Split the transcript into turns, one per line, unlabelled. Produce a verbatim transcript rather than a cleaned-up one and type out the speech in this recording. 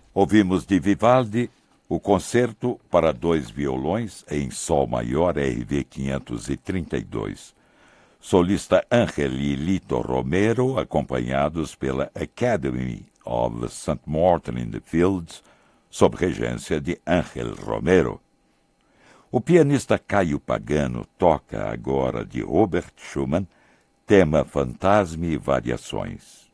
Ouvimos de Vivaldi o Concerto para dois violões em Sol maior R V quinhentos e trinta e dois. Solista Ángel e Lito Romero, acompanhados pela Academy of Saint Martin in the Fields, sob regência de Ángel Romero. O pianista Caio Pagano toca agora de Robert Schumann, tema Fantasma e Variações.